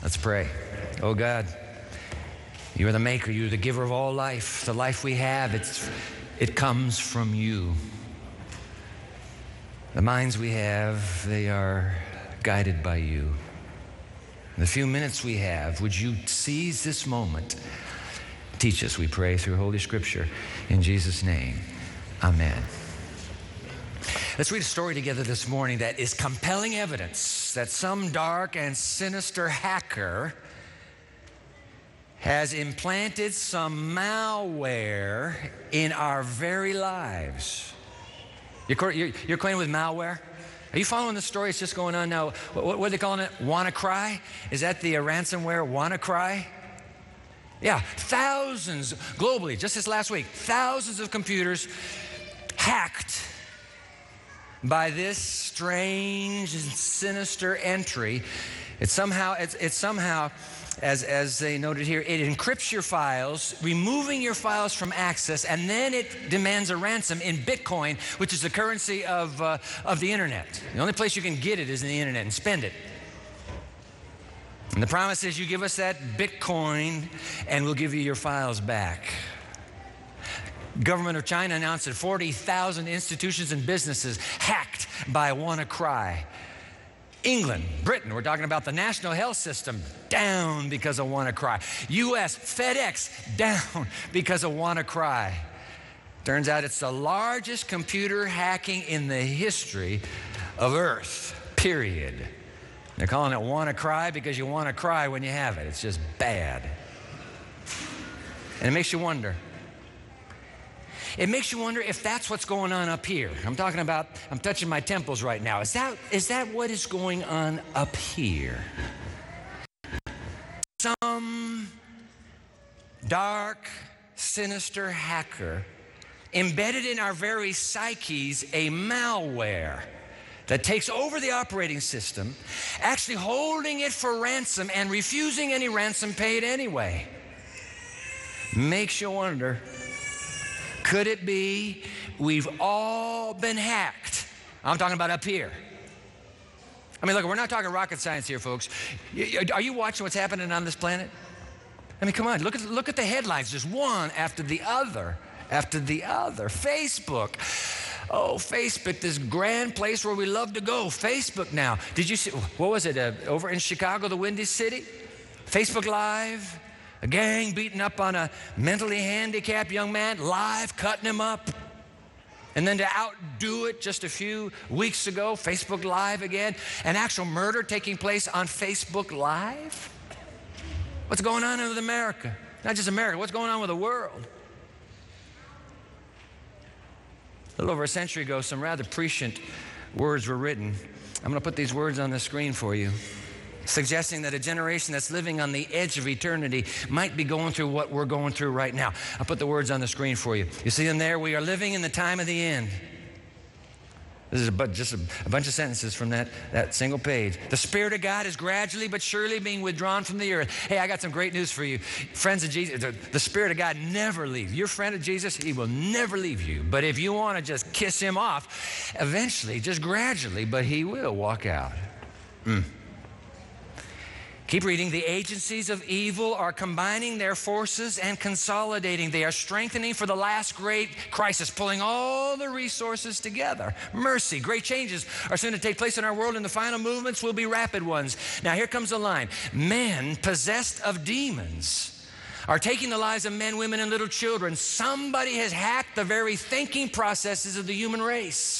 Let's pray. Oh God, you are the maker, you are the giver of all life. The life we have, it comes from you. The minds we have, they are guided by you. In the few minutes we have, would you seize this moment? Teach us, we pray, through Holy Scripture. In Jesus' name, amen. Let's read a story together this morning that is compelling evidence that some dark and sinister hacker has implanted some malware in our very lives. You're acquainted with malware? Are you following the story? It's just going on now. What are they calling it? WannaCry? Is that the ransomware WannaCry? Yeah, thousands globally, just this last week, thousands of computers hacked by this strange and sinister entry. It's somehow, as they noted here, it encrypts your files, removing your files from access, and then it demands a ransom in Bitcoin, which is the currency of the internet. The only place you can get it is in the internet and spend it. And the promise is, you give us that Bitcoin and we'll give you your files back. Government of China announced that 40,000 institutions and businesses hacked by WannaCry. England, Britain, we're talking about the national health system, down because of WannaCry. U.S., FedEx, down because of WannaCry. Turns out it's the largest computer hacking in the history of Earth, period. They're calling it WannaCry because you want to cry when you have it. It's just bad. And it makes you wonder. It makes you wonder if that's what's going on up here. I'm touching my temples right now. Is that what is going on up here? Some dark, sinister hacker embedded in our very psyches a malware that takes over the operating system, actually holding it for ransom and refusing any ransom paid anyway. Makes you wonder, could it be we've all been hacked? I'm talking about up here. I mean, look, we're not talking rocket science here, folks. Are you watching what's happening on this planet? I mean, come on, look at the headlines, just one after the other, after the other. Facebook. Oh, Facebook, this grand place where we love to go. Facebook now. Did you see, what was it, over in Chicago, the Windy City? Facebook Live. A gang beating up on a mentally handicapped young man, live, cutting him up. And then to outdo it just a few weeks ago, Facebook Live again. An actual murder taking place on Facebook Live. What's going on with America? Not just America, what's going on with the world? A little over a century ago, some rather prescient words were written. I'm going to put these words on the screen for you, suggesting that a generation that's living on the edge of eternity might be going through what we're going through right now. I'll put the words on the screen for you. You see them there? We are living in the time of the end. This is just a bunch of sentences from that single page. The Spirit of God is gradually but surely being withdrawn from the earth. Hey, I got some great news for you. Friends of Jesus, the Spirit of God never leaves. Your friend of Jesus, he will never leave you. But if you want to just kiss him off, eventually, just gradually, but he will walk out. Keep reading. The agencies of evil are combining their forces and consolidating. They are strengthening for the last great crisis, pulling all the resources together. Mercy, great changes are soon to take place in our world, and the final movements will be rapid ones. Now here comes the line. Men possessed of demons are taking the lives of men, women, and little children. Somebody has hacked the very thinking processes of the human race.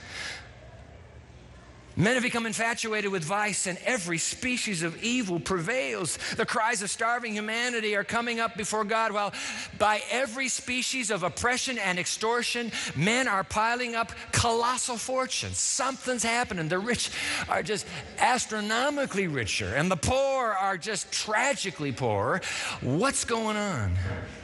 Men have become infatuated with vice, and every species of evil prevails. The cries of starving humanity are coming up before God, while by every species of oppression and extortion, men are piling up colossal fortunes. Something's happening. The rich are just astronomically richer, and the poor are just tragically poorer. What's going on?